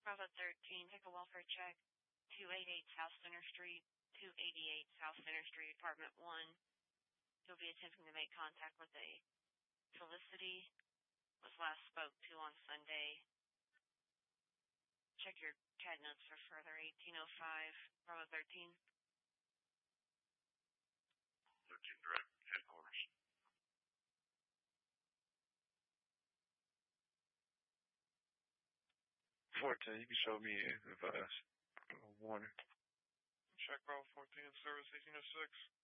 Bravo 13, take a welfare check. 288 South Center Street, 288 South Center Street, Apartment 1. You'll be attempting to make contact with a Felicity, was last spoke to on Sunday. Check your CAD notes for further. 1805, Bravo 13. 13 direct, headquarters. You can show me if Warner. Check Bravo 14, service 1806.